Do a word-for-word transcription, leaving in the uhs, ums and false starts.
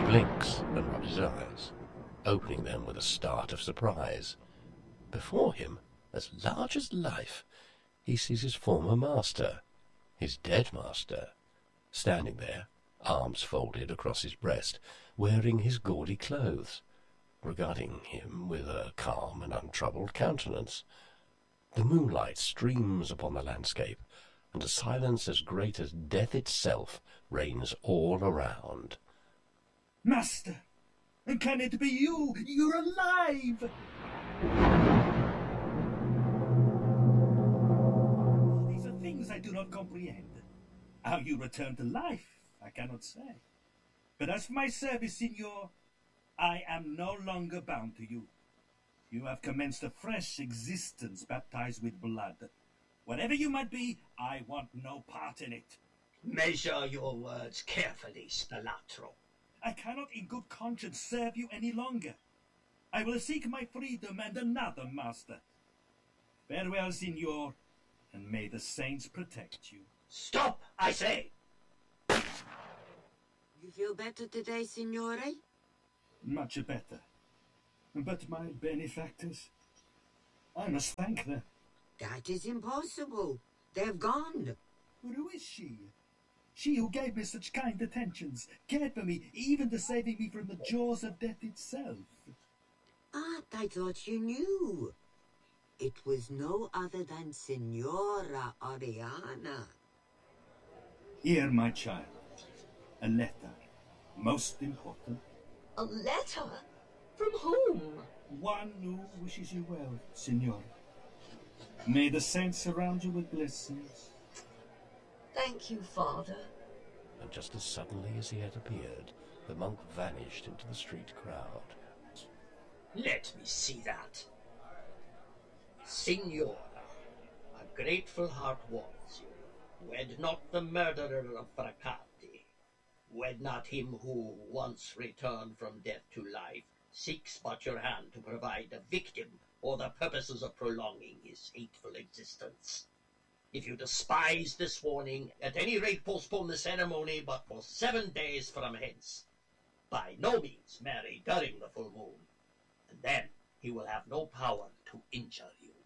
blinks and rubs his eyes, opening them with a start of surprise. Before him, as large as life, he sees his former master, his dead master, standing there, arms folded across his breast, wearing his gaudy clothes, regarding him with a calm and untroubled countenance. The moonlight streams upon the landscape, and a silence as great as death itself reigns all around. Master! Can it be you? You're alive! These are things I do not comprehend. How you return to life, I cannot say. But as for my service, Signor, I am no longer bound to you. You have commenced a fresh existence baptized with blood. Whatever you might be, I want no part in it. Measure your words carefully, Spalatro. I cannot in good conscience serve you any longer. I will seek my freedom and another master. Farewell, Signor, and may the saints protect you. Stop, I say! You feel better today, Signore? Much better. But my benefactors, I must thank them. That is impossible. They've gone. But who is she? She who gave me such kind attentions, cared for me, even to saving me from the jaws of death itself. Ah, I thought you knew. It was no other than Signora Oriana. Here, my child. A letter. Most important. A letter? From whom? One who wishes you well, Signora. May the saints surround you with blessings. Thank you, Father. And just as suddenly as he had appeared, the monk vanished into the street crowd. Let me see that. Signora, a grateful heart warns you. Wed not the murderer of Fracati. Wed not him who, once returned from death to life, seeks but your hand to provide a victim for the purposes of prolonging his hateful existence. If you despise this warning, at any rate postpone the ceremony but for seven days from hence. By no means marry during the full moon, and then he will have no power to injure you.